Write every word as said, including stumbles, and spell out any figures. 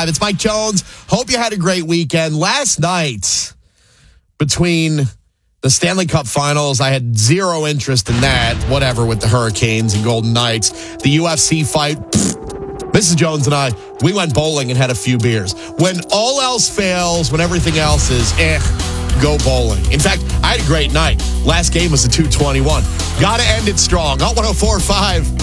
five. It's Mike Jones. Hope you had a great weekend. Last night, between the Stanley Cup Finals, I had zero interest in that, whatever, with the Hurricanes and Golden Knights. The U F C fight, pfft, Missus Jones and I, we went bowling and had a few beers. When all else fails, when everything else is eh, go bowling. In fact, I had a great night. Last game was a two twenty-one. Got to end it strong. Hot one oh four point five.